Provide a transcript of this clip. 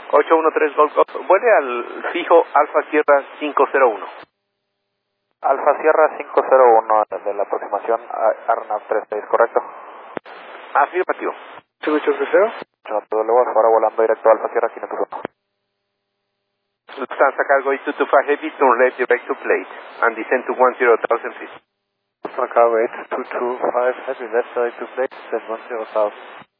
813 Golf Golf. Vuele al fijo Alfa Sierra 501. Alfa Sierra 501 de la aproximación a Arnav 36, ¿correcto? Afirmativo. 2830. Ahora volando directo a Alfa Sierra 501. Lufthansa Cargo 225 Heavy, turn left direct to plate and descend to 10,000 feet. Lufthansa Cargo 8225 Heavy, left direct to plate, descend 10,000.